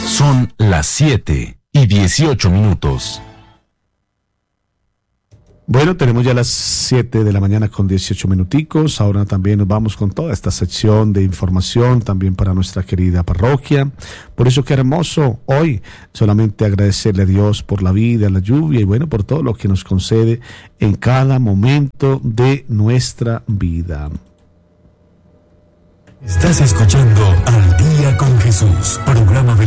Son las 7:18. Bueno, tenemos ya las 7 de la mañana con 18 minuticos. Ahora también nos vamos con toda esta sección de información también para nuestra querida parroquia. Por eso qué hermoso hoy solamente agradecerle a Dios por la vida, la lluvia y bueno, por todo lo que nos concede en cada momento de nuestra vida. Estás escuchando Al Día con Jesús, programa de